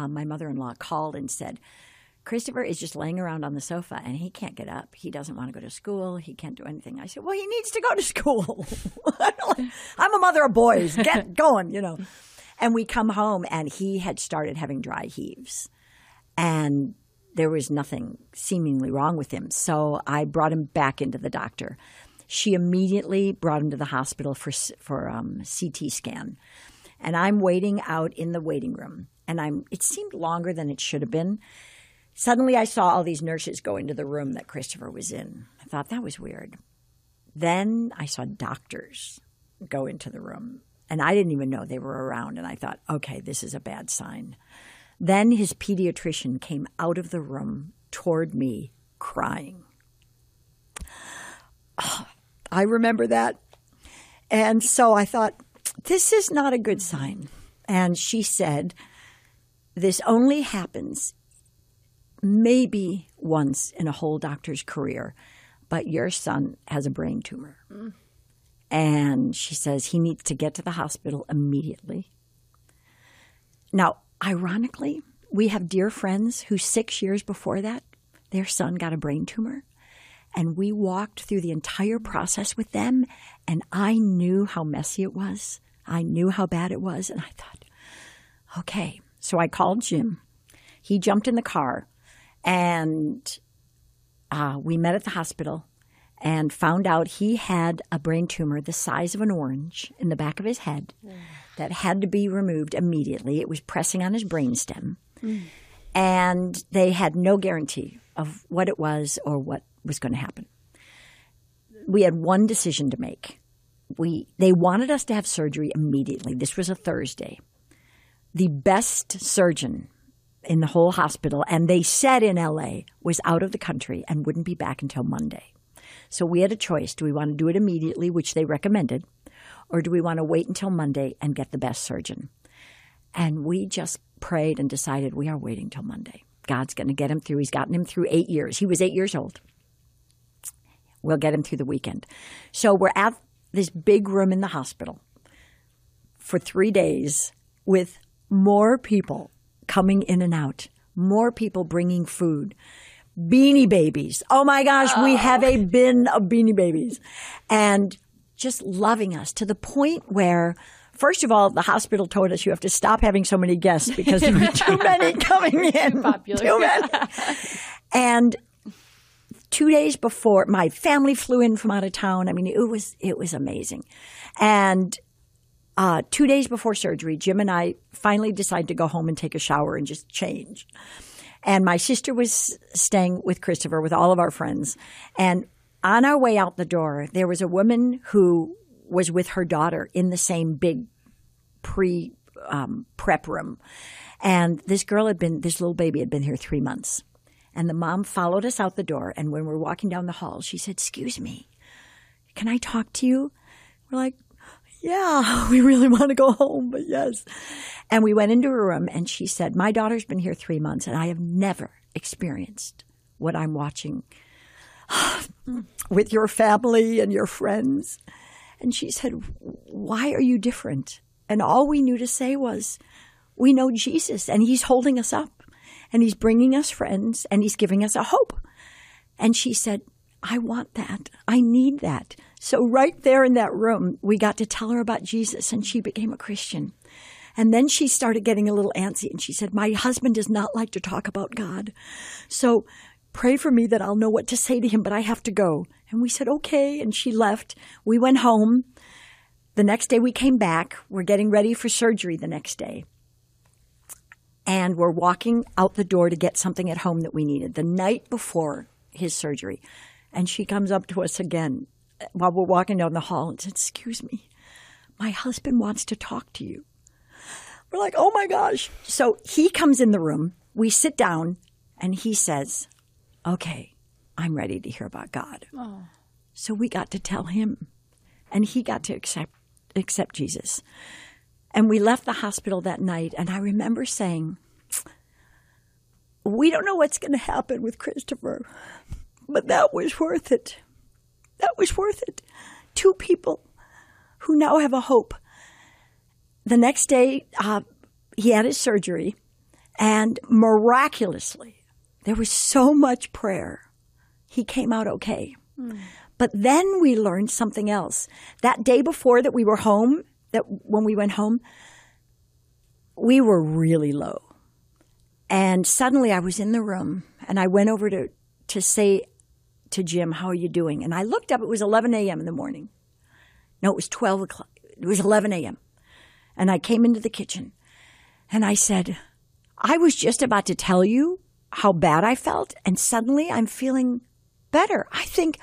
my mother-in-law called and said, Christopher is just laying around on the sofa and he can't get up. He doesn't want to go to school. He can't do anything. I said, well, he needs to go to school. I'm a mother of boys. Get going, And we come home and he had started having dry heaves. And there was nothing seemingly wrong with him. So I brought him back into the doctor. She immediately brought him to the hospital for CT scan. And I'm waiting out in the waiting room. And it seemed longer than it should have been. Suddenly I saw all these nurses go into the room that Christopher was in. I thought that was weird. Then I saw doctors go into the room. And I didn't even know they were around. And I thought, okay, this is a bad sign. Then his pediatrician came out of the room toward me crying. Oh, I remember that. And so I thought, this is not a good sign. And she said, this only happens maybe once in a whole doctor's career, but your son has a brain tumor. And she says he needs to get to the hospital immediately. Now, ironically, we have dear friends who 6 years before that, their son got a brain tumor. And we walked through the entire process with them, and I knew how messy it was. I knew how bad it was, and I thought, okay. So I called Jim. He jumped in the car, and we met at the hospital and found out he had a brain tumor the size of an orange in the back of his head that had to be removed immediately. It was pressing on his brainstem. And they had no guarantee of what it was or what was going to happen. We had one decision to make. They wanted us to have surgery immediately. This was a Thursday. The best surgeon in the whole hospital, and they said in L.A., was out of the country and wouldn't be back until Monday. So we had a choice. Do we want to do it immediately, which they recommended, or do we want to wait until Monday and get the best surgeon? And we just prayed and decided we are waiting till Monday. God's going to get him through. He's gotten him through 8 years. He was 8 years old. We'll get him through the weekend. So we're at this big room in the hospital for 3 days with more people coming in and out, more people bringing food, Beanie Babies. Oh, my gosh, we have a bin of Beanie Babies. And just loving us to the point where, first of all, the hospital told us you have to stop having so many guests because there were too many coming in. Popular. Too many. And 2 days before, my family flew in from out of town. I mean, it was amazing. And 2 days before surgery, Jim and I finally decided to go home and take a shower and just change. And my sister was staying with Christopher with all of our friends. And on our way out the door, there was a woman who was with her daughter in the same big prep room. And this little baby had been here 3 months. And the mom followed us out the door. And when we're walking down the hall, she said, "Excuse me, can I talk to you?" We're like, "Yeah, we really want to go home, but yes." And we went into her room and she said, "My daughter's been here 3 months and I have never experienced what I'm watching with your family and your friends." And she said, "Why are you different?" And all we knew to say was, we know Jesus and he's holding us up and he's bringing us friends and he's giving us a hope. And she said, "I want that. I need that." So right there in that room, we got to tell her about Jesus and she became a Christian. And then she started getting a little antsy and she said, "My husband does not like to talk about God. So pray for me that I'll know what to say to him, but I have to go." And we said, "Okay." And she left. We went home. The next day we came back. We're getting ready for surgery the next day. And we're walking out the door to get something at home that we needed the night before his surgery. And she comes up to us again while we're walking down the hall and said, "Excuse me, my husband wants to talk to you." We're like, oh my gosh. So he comes in the room. We sit down and he says, "Okay, I'm ready to hear about God." Oh. So we got to tell him and he got to accept Jesus. And we left the hospital that night. And I remember saying, we don't know what's going to happen with Christopher, but that was worth it. That was worth it. 2 people who now have a hope. The next day, he had his surgery, And miraculously, there was so much prayer. He came out okay. But then we learned something else. That day before that we were home, that when we went home, we were really low. And suddenly I was in the room and I went over to say to Jim, how are you doing? And I looked up, it was 11 a.m. in the morning. No, it was 12 o'clock. It was 11 a.m. And I came into the kitchen and I said, I was just about to tell you how bad I felt, and suddenly I'm feeling better. I think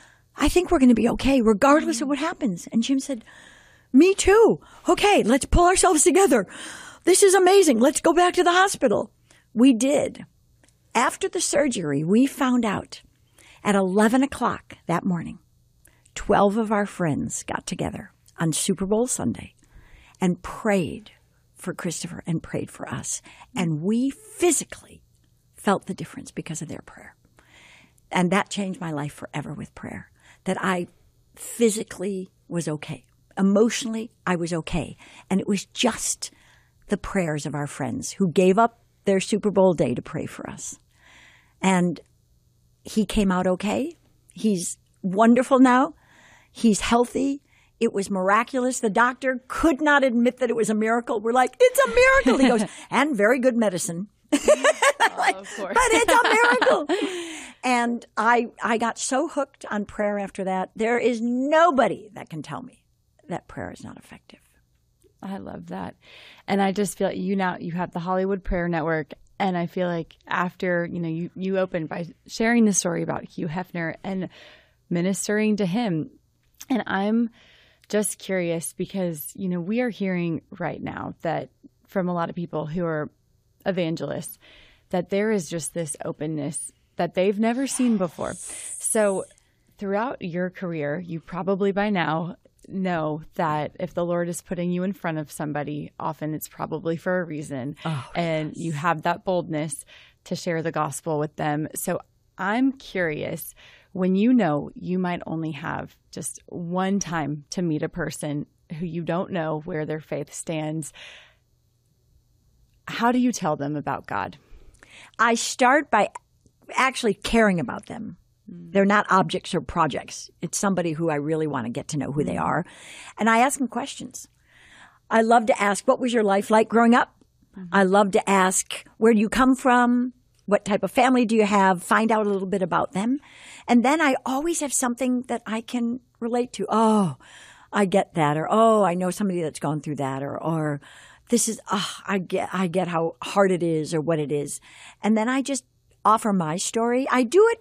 we're going to be okay, regardless of what happens. And Jim said, me too. Okay, let's pull ourselves together. This is amazing. Let's go back to the hospital. We did. After the surgery, we found out at 11 o'clock that morning, 12 of our friends got together on Super Bowl Sunday and prayed for Christopher and prayed for us. And we physically felt the difference because of their prayer. And that changed my life forever with prayer, that I physically was okay. Emotionally, I was okay. And it was just the prayers of our friends who gave up their Super Bowl day to pray for us. And he came out okay. He's wonderful now. He's healthy. It was miraculous. The doctor could not admit that it was a miracle. We're like, it's a miracle. He goes, and very good medicine. Like, of course. but it's a miracle. And I got so hooked on prayer after that. There is nobody that can tell me that prayer is not effective. I love that. And I just feel like you have the Hollywood Prayer Network. And I feel like after, you opened by sharing the story about Hugh Hefner and ministering to him. And I'm just curious because, we are hearing right now that from a lot of people who are evangelists, that there is just this openness that they've never seen before. So throughout your career, you probably by now know that if the Lord is putting you in front of somebody, often it's probably for a reason. And you have that boldness to share the gospel with them. So I'm curious, when you might only have just one time to meet a person who you don't know where their faith stands, how do you tell them about God? I start by actually caring about them. They're not objects or projects. It's somebody who I really want to get to know who they are. And I ask them questions. I love to ask, what was your life like growing up? I love to ask, where do you come from? What type of family do you have? Find out a little bit about them. And then I always have something that I can relate to. Oh, I get that. Or, oh, I know somebody that's gone through that. Or this is, I get how hard it is or what it is. And then I just offer my story. I do it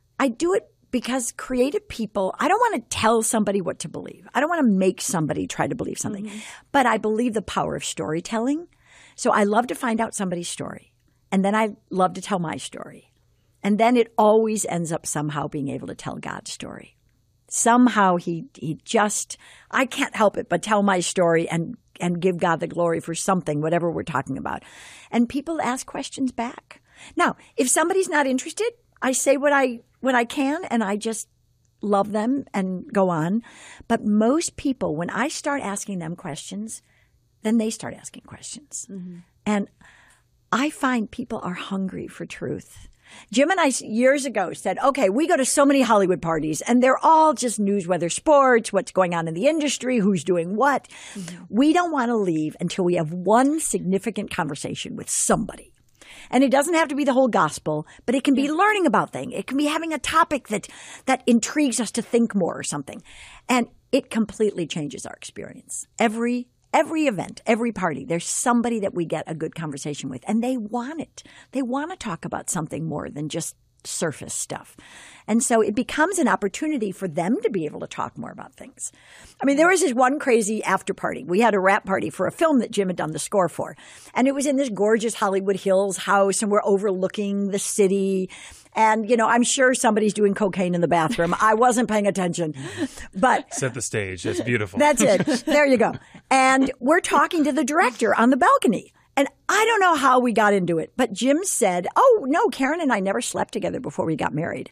because creative people, I don't want to tell somebody what to believe. I don't want to make somebody try to believe something. But I believe the power of storytelling. So I love to find out somebody's story. And then I love to tell my story. And then it always ends up somehow being able to tell God's story. Somehow he just, I can't help it but tell my story and give God the glory for something, whatever we're talking about. And people ask questions back. Now, if somebody's not interested, I say what I can, and I just love them and go on. But most people, when I start asking them questions, then they start asking questions. And I find people are hungry for truth. Jim and I years ago said, okay, we go to so many Hollywood parties and they're all just news, weather, sports, what's going on in the industry, who's doing what. We don't want to leave until we have one significant conversation with somebody. And it doesn't have to be the whole gospel, but it can be learning about things. It can be having a topic that intrigues us to think more or something. And it completely changes our experience. Every event, every party, there's somebody that we get a good conversation with, and they want it. They want to talk about something more than just surface stuff. And so it becomes an opportunity for them to be able to talk more about things. I mean, there was this one crazy after party. We had a wrap party for a film that Jim had done the score for. And it was in this gorgeous Hollywood Hills house, and we're overlooking the city. And, I'm sure somebody's doing cocaine in the bathroom. I wasn't paying attention. But set the stage. It's beautiful. That's it. There you go. And we're talking to the director on the balcony. And I don't know how we got into it, but Jim said, oh, no, Karen and I never slept together before we got married.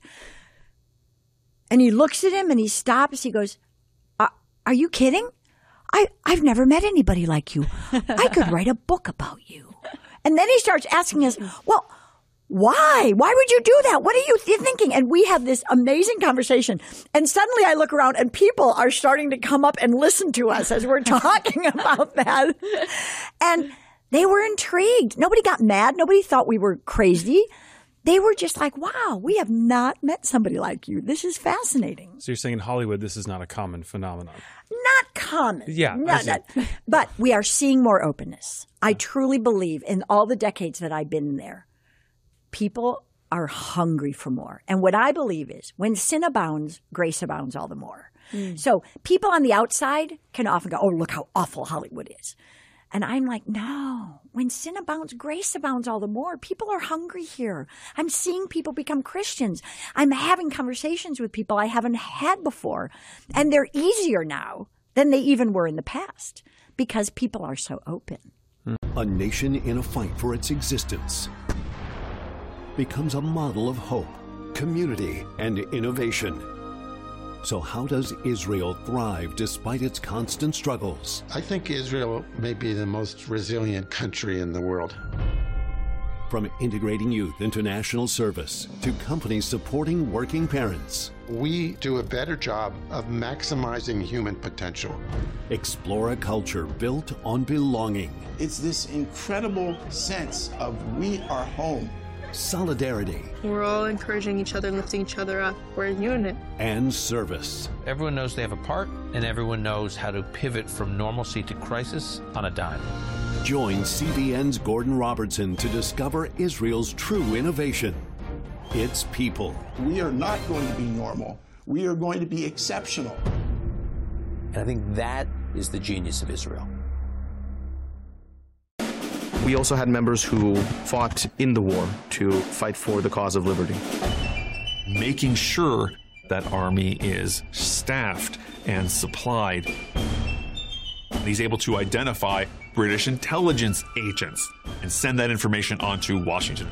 And he looks at him and he stops. He goes, are you kidding? I've never met anybody like you. I could write a book about you. And then he starts asking us, well, why? Why would you do that? What are you thinking? And we have this amazing conversation. And suddenly I look around and people are starting to come up and listen to us as we're talking about that. And they were intrigued. Nobody got mad. Nobody thought we were crazy. They were just like, wow, we have not met somebody like you. This is fascinating. So you're saying in Hollywood, this is not a common phenomenon? Not common. Yeah. But we are seeing more openness. I truly believe in all the decades that I've been there, people are hungry for more. And what I believe is when sin abounds, grace abounds all the more. So people on the outside can often go, oh, look how awful Hollywood is. And I'm like, no, when sin abounds, grace abounds all the more. People are hungry here. I'm seeing people become Christians. I'm having conversations with people I haven't had before. And they're easier now than they even were in the past because people are so open. A nation in a fight for its existence becomes a model of hope, community, and innovation. So how does Israel thrive despite its constant struggles? I think Israel may be the most resilient country in the world. From integrating youth into national service to companies supporting working parents. We do a better job of maximizing human potential. Explore a culture built on belonging. It's this incredible sense of we are home. Solidarity. We're all encouraging each other, lifting each other up. We're a unit. And service. Everyone knows they have a part, and everyone knows how to pivot from normalcy to crisis on a dime. Join CBN's Gordon Robertson to discover Israel's true innovation. Its people. We are not going to be normal. We are going to be exceptional. And I think that is the genius of Israel. We also had members who fought in the war to fight for the cause of liberty. Making sure that army is staffed and supplied. He's able to identify British intelligence agents and send that information on to Washington.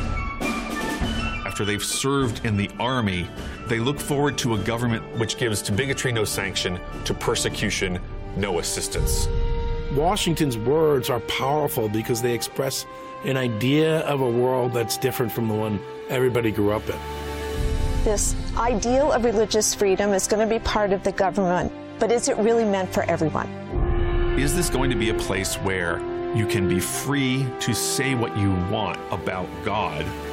After they've served in the army, they look forward to a government which gives to bigotry no sanction, to persecution no assistance. Washington's words are powerful because they express an idea of a world that's different from the one everybody grew up in. This ideal of religious freedom is going to be part of the government, but is it really meant for everyone? Is this going to be a place where you can be free to say what you want about God